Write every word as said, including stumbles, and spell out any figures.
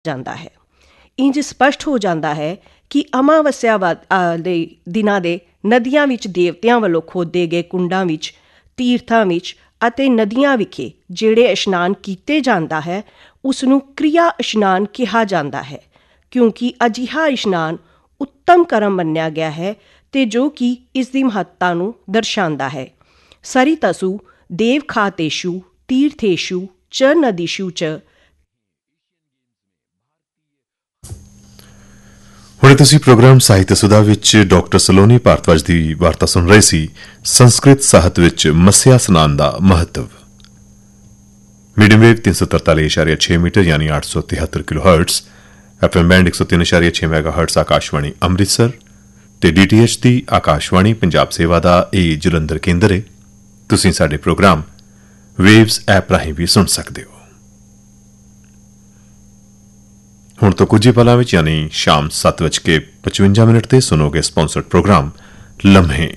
ਜਾਂਦਾ ਹੈ। ਇੰਜ ਸਪਸ਼ਟ ਹੋ ਜਾਂਦਾ ਹੈ ਕਿ ਅਮਾਵਸਿਆ ਦੇ ਦਿਨਾਂ ਦੇ ਨਦੀਆਂ ਵਿੱਚ ਦੇਵਤਿਆਂ ਵੱਲੋਂ ਖੋਦੇ ਗਏ ਕੁੰਡਾਂ ਵਿੱਚ, ਤੀਰਥਾਂ ਵਿੱਚ ਅਤੇ ਨਦੀਆਂ ਵਿਖੇ ਜਿਹੜੇ ਇਸ਼ਨਾਨ ਕੀਤੇ ਜਾਂਦਾ ਹੈ ਉਸ ਨੂੰ ਕਿਰਿਆ ਇਸ਼ਨਾਨ ਕਿਹਾ ਜਾਂਦਾ ਹੈ, ਕਿਉਂਕਿ ਅਜਿਹਾ ਇਸ਼ਨਾਨ ਉੱਤਮ ਕਰਮ ਮੰਨਿਆ ਗਿਆ ਹੈ ਅਤੇ ਜੋ ਕਿ ਇਸ ਦੀ ਮਹੱਤਤਾ ਨੂੰ ਦਰਸਾਉਂਦਾ ਹੈ। ਸਰਿਤਸੂ ਦੇਵਖਾਤੇਸ਼ੂ ਤੀਰਥੇਸ਼ੂ ਚ ਨਦੀਸ਼ੂ ਚ। ਹੁਣੇ ਤੁਸੀਂ ਪ੍ਰੋਗਰਾਮ ਸਾਹਿਤ ਸੁਧਾ ਵਿੱਚ ਡਾਕਟਰ ਸਲੋਨੀ ਭਾਰਤਵਾਜ ਦੀ ਵਾਰਤਾ ਸੁਣ ਰਹੇ ਸੀ। ਸੰਸਕ੍ਰਿਤ ਸਾਹਿਤ ਵਿੱਚ ਮੱਸਿਆ ਸਨਾਨ ਦਾ ਮਹੱਤਵ। ਮੀਡੀਅਮ ਵੇਵ ਤਿੰਨ ਸੌ ਤਰਤਾਲੀ ਇਸ਼ਾਰੀਆ ਛੇ ਮੀਟਰ ਯਾਨੀ ਅੱਠ ਸੌ ਤਿਹੱਤਰ kilo hurts, F M band ਇੱਕ ਸੌ ਤਿੰਨ ਇਸ਼ਾਰੀਆ ਛੇ ਮੈਗਾ ਹਰਟਸ ਆਕਾਸ਼ਵਾਣੀ ਅੰਮ੍ਰਿਤਸਰ ਤੇ ਡੀ ਟੀ ਐਚ ਦੀ ਆਕਾਸ਼ਵਾਣੀ ਪੰਜਾਬ ਸੇਵਾ ਦਾ ਇਹ ਜਲੰਧਰ ਕੇਂਦਰ ਹੈ। ਤੁਸੀਂ ਸਾਡੇ ਪ੍ਰੋਗਰਾਮ ਵੇਵਜ਼ ਐਪ ਰਾਹੀਂ ਵੀ ਸੁਣ ਸਕਦੇ ਹੋ। ਹੁਣ ਤੋਂ ਕੁਝ ਹੀ ਪਲਾਂ ਵਿੱਚ ਯਾਨੀ ਸ਼ਾਮ ਸੱਤ ਵੱਜ ਕੇ ਪਚਵੰਜਾ ਮਿੰਟ ਤੇ ਸੁਣੋਗੇ ਸਪਾਂਸਰਡ ਪ੍ਰੋਗਰਾਮ ਲਮਹੇ।